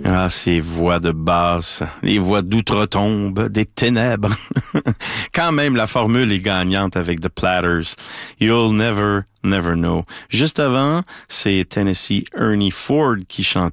Ah, ces voix de basse, les voix d'outre-tombe, des ténèbres. Quand même, la formule est gagnante avec The Platters. You'll never, never know. Juste avant, c'est Tennessee Ernie Ford qui chantait